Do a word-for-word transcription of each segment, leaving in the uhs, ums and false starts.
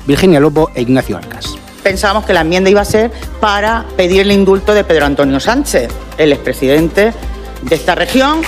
Virginia Lobo e Ignacio Arcas. Pensábamos que la enmienda iba a ser para pedir el indulto de Pedro Antonio Sánchez, el expresidente de esta región,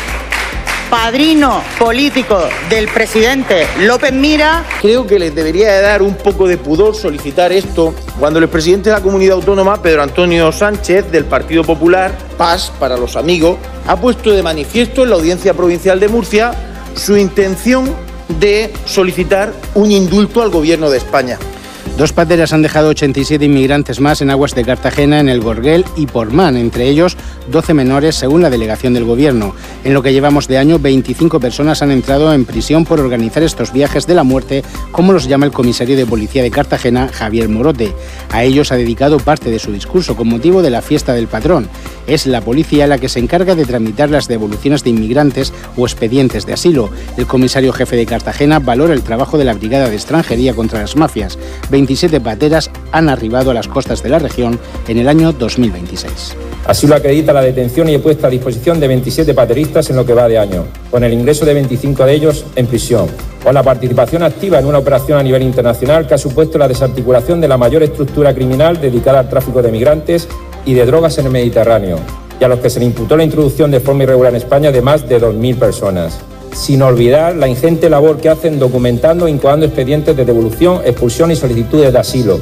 padrino político del presidente López Mira. Creo que les debería de dar un poco de pudor solicitar esto cuando el presidente de la comunidad autónoma, Pedro Antonio Sánchez, del Partido Popular, Paz para los amigos, ha puesto de manifiesto en la Audiencia Provincial de Murcia su intención de solicitar un indulto al Gobierno de España. Dos pateras han dejado ochenta y siete inmigrantes más en aguas de Cartagena, en el Gorguel y Portmán, entre ellos doce menores según la delegación del Gobierno. En lo que llevamos de año, veinticinco personas han entrado en prisión por organizar estos viajes de la muerte, como los llama el comisario de policía de Cartagena, Javier Morote. A ellos ha dedicado parte de su discurso con motivo de la fiesta del patrón. Es la policía la que se encarga de tramitar las devoluciones de inmigrantes o expedientes de asilo. El comisario jefe de Cartagena valora el trabajo de la Brigada de Extranjería contra las mafias. veintisiete pateras han arribado a las costas de la región en el año dos mil veintiséis. Así lo acredita la detención y puesta a disposición de veintisiete pateristas en lo que va de año, con el ingreso de veinticinco de ellos en prisión, con la participación activa en una operación a nivel internacional que ha supuesto la desarticulación de la mayor estructura criminal dedicada al tráfico de migrantes y de drogas en el Mediterráneo, y a los que se le imputó la introducción de forma irregular en España de más de dos mil personas. Sin olvidar la ingente labor que hacen documentando e incoando expedientes de devolución, expulsión y solicitudes de asilo.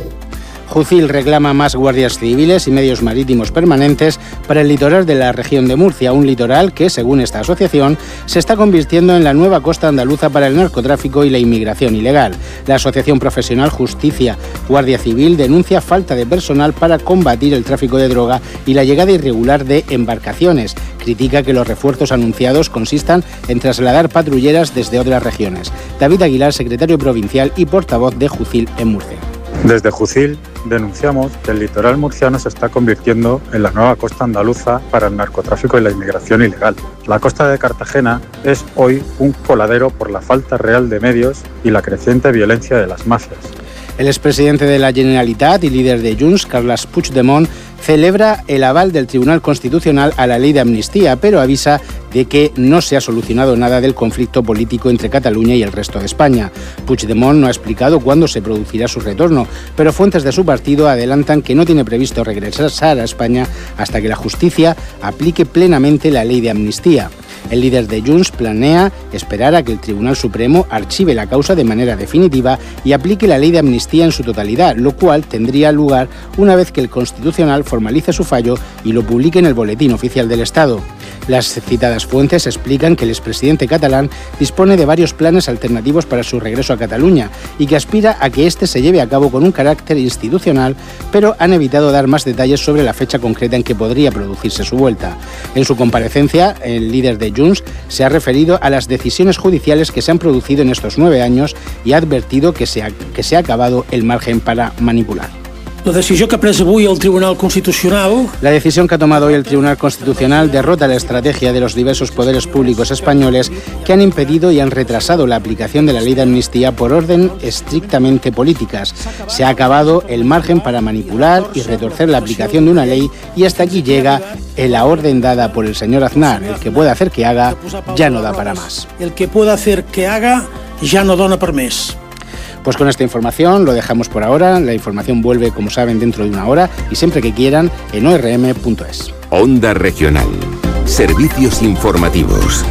Jucil reclama más guardias civiles y medios marítimos permanentes para el litoral de la región de Murcia, un litoral que, según esta asociación, se está convirtiendo en la nueva costa andaluza para el narcotráfico y la inmigración ilegal. La asociación profesional Justicia Guardia Civil denuncia falta de personal para combatir el tráfico de droga y la llegada irregular de embarcaciones. Critica que los refuerzos anunciados consistan en trasladar patrulleras desde otras regiones. David Aguilar, secretario provincial y portavoz de Jucil en Murcia. Desde Jucil denunciamos que el litoral murciano se está convirtiendo en la nueva costa andaluza para el narcotráfico y la inmigración ilegal. La costa de Cartagena es hoy un coladero por la falta real de medios y la creciente violencia de las mafias. El expresidente de la Generalitat y líder de Junts, Carles Puigdemont, celebra el aval del Tribunal Constitucional a la ley de amnistía, pero avisa de que no se ha solucionado nada del conflicto político entre Cataluña y el resto de España. Puigdemont no ha explicado cuándo se producirá su retorno, pero fuentes de su partido adelantan que no tiene previsto regresar a España hasta que la justicia aplique plenamente la ley de amnistía. El líder de Junts planea esperar a que el Tribunal Supremo archive la causa de manera definitiva y aplique la ley de amnistía en su totalidad, lo cual tendría lugar una vez que el Constitucional formalice su fallo y lo publique en el Boletín Oficial del Estado. Las citadas fuentes explican que el expresidente catalán dispone de varios planes alternativos para su regreso a Cataluña y que aspira a que este se lleve a cabo con un carácter institucional, pero han evitado dar más detalles sobre la fecha concreta en que podría producirse su vuelta. En su comparecencia, el líder de Junts se ha referido a las decisiones judiciales que se han producido en estos nueve años y ha advertido que se ha, que se ha acabado el margen para manipular. La decisión que ha pres avui el Tribunal Constitucional... La decisión que ha tomado hoy el Tribunal Constitucional derrota la estrategia de los diversos poderes públicos españoles que han impedido y han retrasado la aplicación de la ley de amnistía por orden estrictamente políticas. Se ha acabado el margen para manipular y retorcer la aplicación de una ley y hasta aquí llega la orden dada por el señor Aznar. El que pueda hacer que haga ya no da para más. El que pueda hacer que haga ya no dona per més. Pues con esta información lo dejamos por ahora. La información vuelve, como saben, dentro de una hora y siempre que quieran en o r m punto es. Onda Regional. Servicios informativos.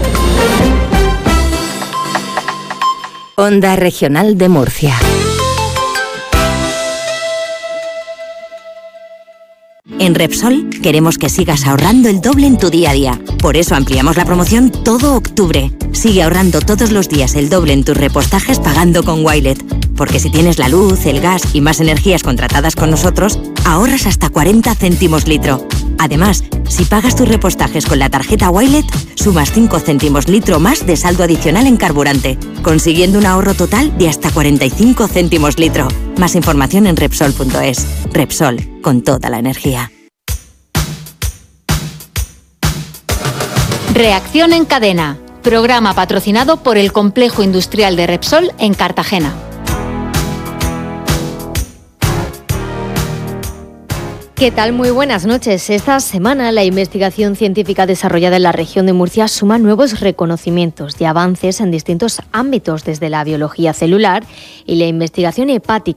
Onda Regional de Murcia. En Repsol queremos que sigas ahorrando el doble en tu día a día. Por eso ampliamos la promoción todo octubre. Sigue ahorrando todos los días el doble en tus repostajes pagando con Wilet. Porque si tienes la luz, el gas y más energías contratadas con nosotros, ahorras hasta cuarenta céntimos litro. Además, si pagas tus repostajes con la tarjeta Wilet, sumas cinco céntimos litro más de saldo adicional en carburante, consiguiendo un ahorro total de hasta cuarenta y cinco céntimos litro. Más información en Repsol punto es. Repsol, con toda la energía. Reacción en cadena. Programa patrocinado por el Complejo Industrial de Repsol en Cartagena. ¿Qué tal? Muy buenas noches. Esta semana la investigación científica desarrollada en la región de Murcia suma nuevos reconocimientos de avances en distintos ámbitos, desde la biología celular y la investigación hepática